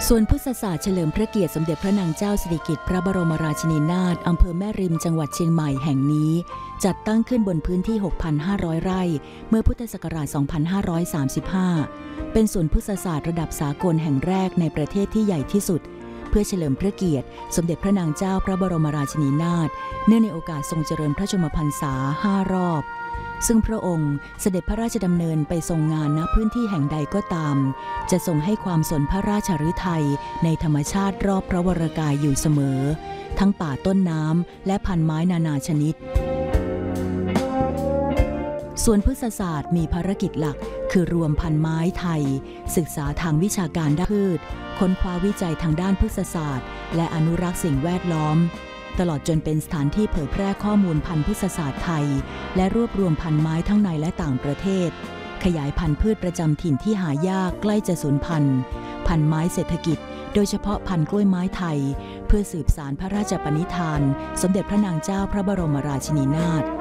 ส่วนพฤกษศาสตร์เฉลิมพระเกียรติสมเด็จพระนางเจ้าสิริกิติ์พระบรมราชินีนาถอำเภอแม่ริมจังหวัดเชียงใหม่แห่งนี้จัดตั้งขึ้นบนพื้นที่ 6,500 ไร่เมื่อพุทธศักราช 2535 เป็นศูนย์พฤกษศาสตร์ระดับสากลแห่งแรกในประเทศที่ใหญ่ที่สุดเพื่อเฉลิมพระเกียรติสมเด็จพระนางเจ้าพระบรมราชินีนาถเนื่องในโอกาสทรงเจริญพระชนมพรรษา 5 รอบซึ่งพระองค์เสด็จพระราชดำเนินไปทรงงานณพื้นที่แห่งใดก็ตามจะทรงให้ความสนพระราชฤทัยในธรรมชาติรอบพระวรกายอยู่เสมอทั้งป่าต้นน้ำและพันไม้นานาชนิดส่วนพฤกษศาสตร์มีภารกิจหลักคือรวมพันไม้ไทยศึกษาทางวิชาการด้านพืชค้นคว้าวิจัยทางด้านพฤกษศาสตร์และอนุรักษ์สิ่งแวดล้อมตลอดจนเป็นสถานที่เผยแพร่ข้อมูลพันธุ์พฤกษศาสตร์ไทยและรวบรวมพันธุ์ไม้ทั้งในและต่างประเทศขยายพันธุ์พืชประจำถิ่นที่หายากใกล้จะสูญพันธุ์พันธุ์ไม้เศรษฐกิจโดยเฉพาะพันธุ์กล้วยไม้ไทยเพื่อสืบสานพระราชปณิธานสมเด็จพระนางเจ้าพระบรมราชินีนาถ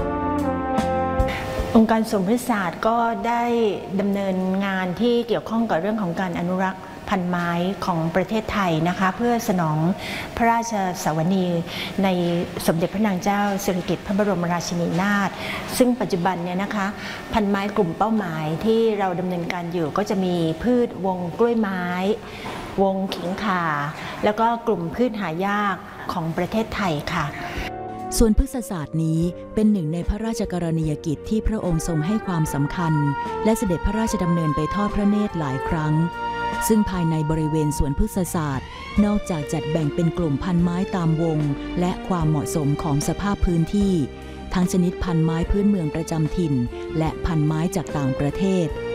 องค์การสวนพฤกษศาสตร์ก็ได้ดำเนินงานที่เกี่ยวข้องกับเรื่องของการอนุรักษ์พันธุ์ไม้ของประเทศไทยนะคะเพื่อสนองพระราชสวนีในสมเด็จพระนางเจ้าสิริกิติ์พระบรมราชินีนาถซึ่งปัจจุบันเนี่ยนะคะพันธุ์ไม้กลุ่มเป้าหมายที่เราดำเนินการอยู่ก็จะมีพืชวงกล้วยไม้วงขิงข่าแล้วก็กลุ่มพืชหายากของประเทศไทยค่ะส่วนพฤกษศาสตร์นี้เป็นหนึ่งในพระราชกรณียกิจที่พระองค์ทรงให้ความสำคัญและเสด็จพระราชดำเนินไปทอดพระเนตรหลายครั้งซึ่งภายในบริเวณสวนพฤกษศาสตร์นอกจากจัดแบ่งเป็นกลุ่มพันธุ์ไม้ตามวงและความเหมาะสมของสภาพพื้นที่ทั้งชนิดพันธุ์ไม้พื้นเมืองประจำถิ่นและพันธุ์ไม้จากต่างประเทศ